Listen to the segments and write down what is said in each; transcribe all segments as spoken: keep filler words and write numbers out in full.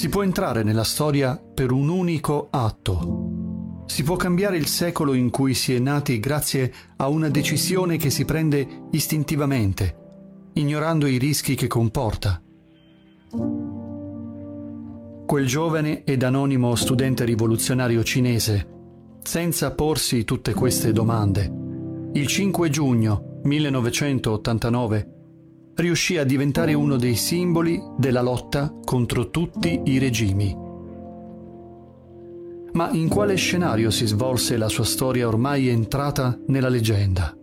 Si può entrare nella storia per un unico atto. Si può cambiare il secolo in cui si è nati grazie a una decisione che si prende istintivamente, ignorando i rischi che comporta. Quel giovane ed anonimo studente rivoluzionario cinese, senza porsi tutte queste domande, il cinque giugno millenovecentottantanove riuscì a diventare uno dei simboli della lotta contro tutti i regimi. Ma in quale scenario si svolse la sua storia ormai entrata nella leggenda?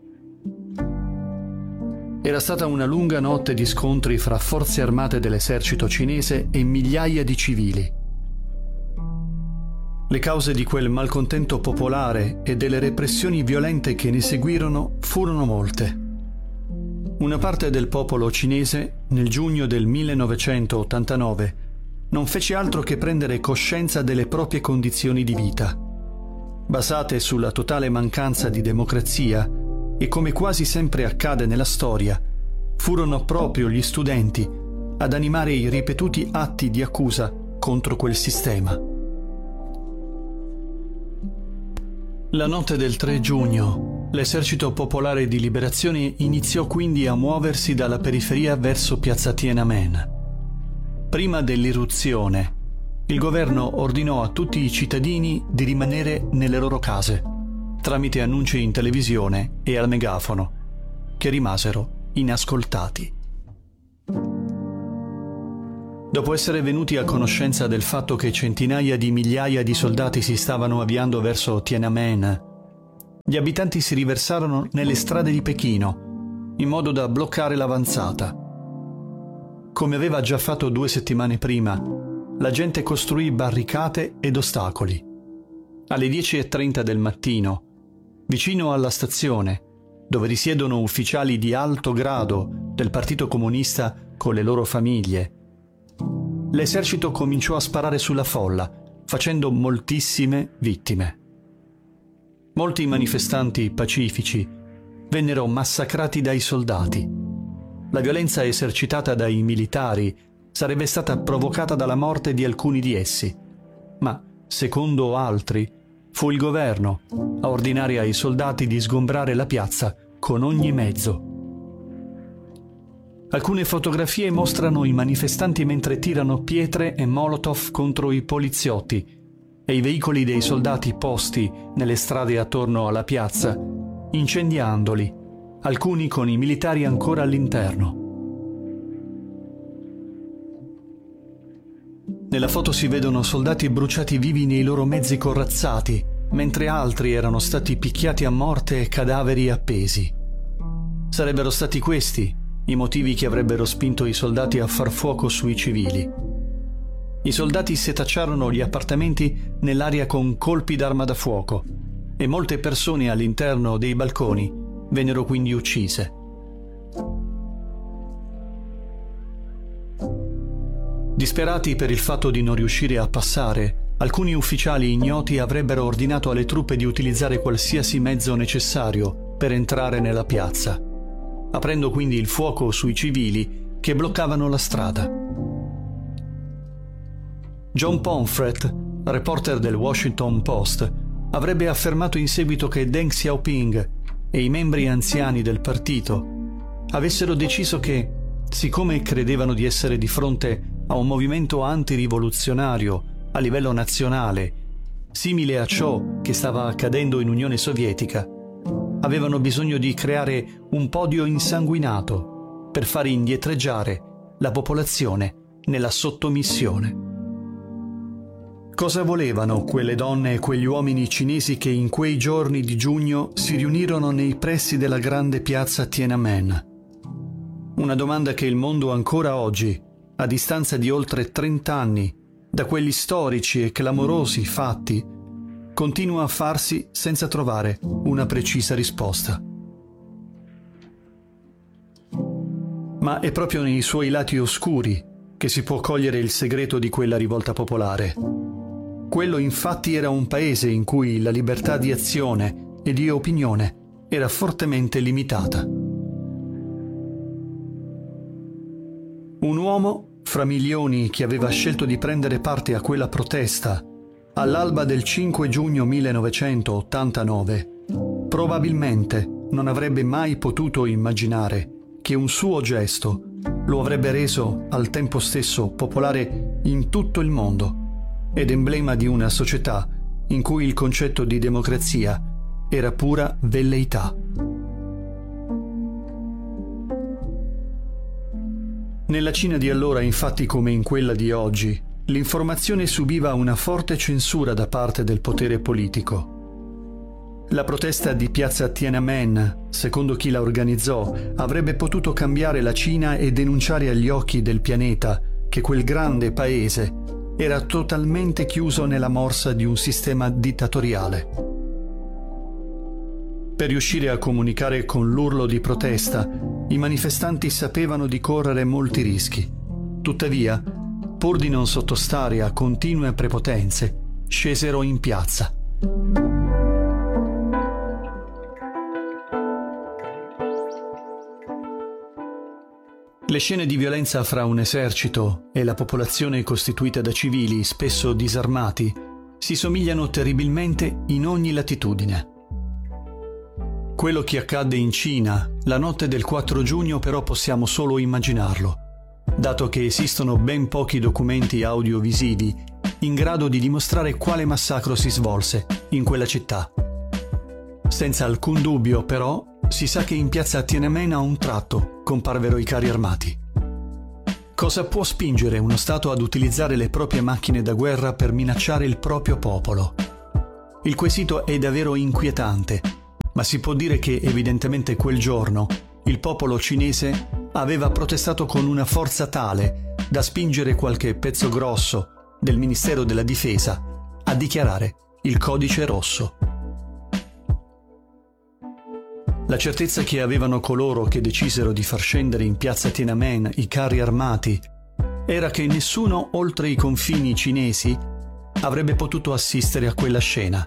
Era stata una lunga notte di scontri fra forze armate dell'esercito cinese e migliaia di civili. Le cause di quel malcontento popolare e delle repressioni violente che ne seguirono furono molte. Una parte del popolo cinese, nel giugno del millenovecentottantanove, non fece altro che prendere coscienza delle proprie condizioni di vita, basate sulla totale mancanza di democrazia, e come quasi sempre accade nella storia, furono proprio gli studenti ad animare i ripetuti atti di accusa contro quel sistema. La notte del tre giugno, l'esercito popolare di liberazione iniziò quindi a muoversi dalla periferia verso piazza Tiananmen. Prima dell'irruzione, il governo ordinò a tutti i cittadini di rimanere nelle loro case, tramite annunci in televisione e al megafono, che rimasero inascoltati. Dopo essere venuti a conoscenza del fatto che centinaia di migliaia di soldati si stavano avviando verso Tiananmen, gli abitanti si riversarono nelle strade di Pechino, in modo da bloccare l'avanzata. Come aveva già fatto due settimane prima, la gente costruì barricate ed ostacoli. Alle dieci e trenta del mattino, vicino alla stazione, dove risiedono ufficiali di alto grado del Partito Comunista con le loro famiglie, l'esercito cominciò a sparare sulla folla, facendo moltissime vittime. Molti manifestanti pacifici vennero massacrati dai soldati. La violenza esercitata dai militari sarebbe stata provocata dalla morte di alcuni di essi, ma, secondo altri, fu il governo a ordinare ai soldati di sgombrare la piazza con ogni mezzo. Alcune fotografie mostrano i manifestanti mentre tirano pietre e molotov contro i poliziotti e i veicoli dei soldati posti nelle strade attorno alla piazza, incendiandoli, alcuni con i militari ancora all'interno. Nella foto si vedono soldati bruciati vivi nei loro mezzi corazzati, mentre altri erano stati picchiati a morte e cadaveri appesi. Sarebbero stati questi i motivi che avrebbero spinto i soldati a far fuoco sui civili. I soldati setacciarono gli appartamenti nell'aria con colpi d'arma da fuoco e molte persone all'interno dei balconi vennero quindi uccise. Disperati per il fatto di non riuscire a passare, alcuni ufficiali ignoti avrebbero ordinato alle truppe di utilizzare qualsiasi mezzo necessario per entrare nella piazza, aprendo quindi il fuoco sui civili che bloccavano la strada. John Pomfret, reporter del Washington Post, avrebbe affermato in seguito che Deng Xiaoping e i membri anziani del partito avessero deciso che, siccome credevano di essere di fronte a un movimento antirivoluzionario a livello nazionale, simile a ciò che stava accadendo in Unione Sovietica, avevano bisogno di creare un podio insanguinato per far indietreggiare la popolazione nella sottomissione. Cosa volevano quelle donne e quegli uomini cinesi che in quei giorni di giugno si riunirono nei pressi della grande piazza Tiananmen? Una domanda che il mondo ancora oggi, a distanza di oltre trent'anni da quegli storici e clamorosi fatti, continua a farsi senza trovare una precisa risposta. Ma è proprio nei suoi lati oscuri che si può cogliere il segreto di quella rivolta popolare. Quello infatti era un paese in cui la libertà di azione e di opinione era fortemente limitata. Un uomo fra milioni chi aveva scelto di prendere parte a quella protesta all'alba del cinque giugno millenovecentottantanove, probabilmente non avrebbe mai potuto immaginare che un suo gesto lo avrebbe reso al tempo stesso popolare in tutto il mondo ed emblema di una società in cui il concetto di democrazia era pura velleità. Nella Cina di allora, infatti, come in quella di oggi, l'informazione subiva una forte censura da parte del potere politico. La protesta di piazza Tiananmen, secondo chi la organizzò, avrebbe potuto cambiare la Cina e denunciare agli occhi del pianeta che quel grande paese era totalmente chiuso nella morsa di un sistema dittatoriale. Per riuscire a comunicare con l'urlo di protesta, i manifestanti sapevano di correre molti rischi. Tuttavia, pur di non sottostare a continue prepotenze, scesero in piazza. Le scene di violenza fra un esercito e la popolazione costituita da civili, spesso disarmati, si somigliano terribilmente in ogni latitudine. Quello che accadde in Cina la notte del quattro giugno però possiamo solo immaginarlo, dato che esistono ben pochi documenti audiovisivi in grado di dimostrare quale massacro si svolse in quella città. Senza alcun dubbio, però, si sa che in piazza Tiananmen a un tratto comparvero i carri armati. Cosa può spingere uno Stato ad utilizzare le proprie macchine da guerra per minacciare il proprio popolo? Il quesito è davvero inquietante, ma si può dire che evidentemente quel giorno il popolo cinese aveva protestato con una forza tale da spingere qualche pezzo grosso del Ministero della Difesa a dichiarare il codice rosso. La certezza che avevano coloro che decisero di far scendere in piazza Tiananmen i carri armati era che nessuno oltre i confini cinesi avrebbe potuto assistere a quella scena.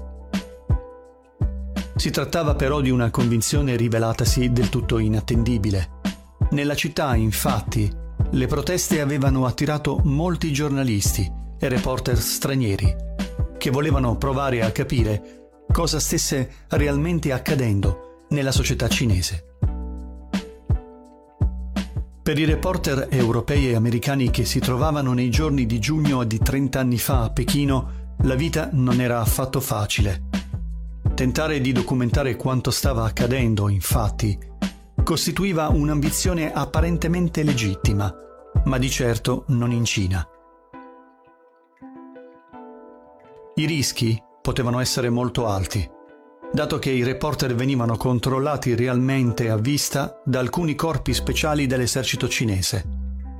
Si trattava però di una convinzione rivelatasi del tutto inattendibile. Nella città, infatti, le proteste avevano attirato molti giornalisti e reporter stranieri che volevano provare a capire cosa stesse realmente accadendo nella società cinese. Per i reporter europei e americani che si trovavano nei giorni di giugno di trent'anni fa a Pechino, la vita non era affatto facile. Tentare di documentare quanto stava accadendo, infatti, costituiva un'ambizione apparentemente legittima, ma di certo non in Cina. I rischi potevano essere molto alti, dato che i reporter venivano controllati realmente a vista da alcuni corpi speciali dell'esercito cinese.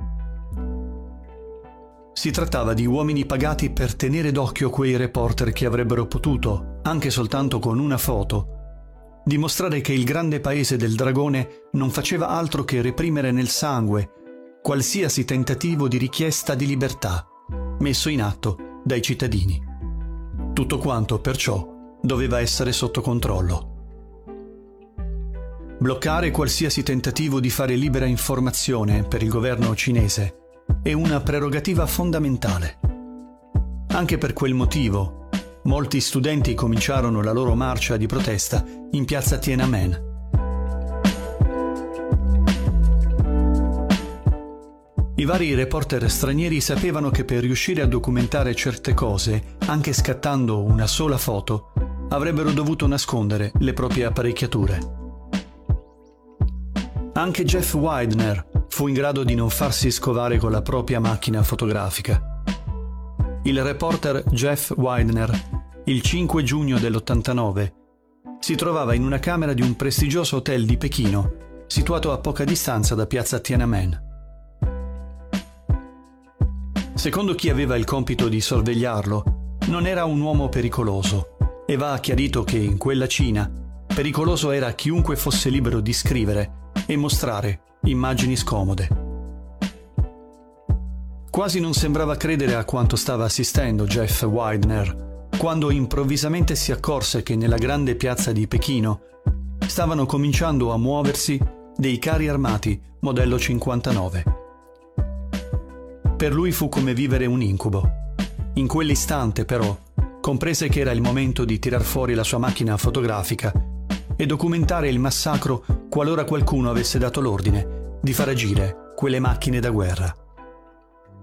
Si trattava di uomini pagati per tenere d'occhio quei reporter che avrebbero potuto, anche soltanto con una foto, dimostrare che il grande paese del dragone non faceva altro che reprimere nel sangue qualsiasi tentativo di richiesta di libertà messo in atto dai cittadini. Tutto quanto, perciò, doveva essere sotto controllo. Bloccare qualsiasi tentativo di fare libera informazione per il governo cinese è una prerogativa fondamentale. Anche per quel motivo, molti studenti cominciarono la loro marcia di protesta in piazza Tiananmen. I vari reporter stranieri sapevano che per riuscire a documentare certe cose, anche scattando una sola foto, avrebbero dovuto nascondere le proprie apparecchiature. Anche Jeff Widener fu in grado di non farsi scovare con la propria macchina fotografica. Il reporter Jeff Widener, il cinque giugno dell'ottantanove, si trovava in una camera di un prestigioso hotel di Pechino, situato a poca distanza da piazza Tiananmen. Secondo chi aveva il compito di sorvegliarlo, non era un uomo pericoloso, e va chiarito che in quella Cina pericoloso era chiunque fosse libero di scrivere e mostrare immagini scomode. Quasi non sembrava credere a quanto stava assistendo Jeff Widener quando improvvisamente si accorse che nella grande piazza di Pechino stavano cominciando a muoversi dei carri armati modello cinquantanove. Per lui fu come vivere un incubo. In quell'istante, però, comprese che era il momento di tirar fuori la sua macchina fotografica e documentare il massacro qualora qualcuno avesse dato l'ordine di far agire quelle macchine da guerra.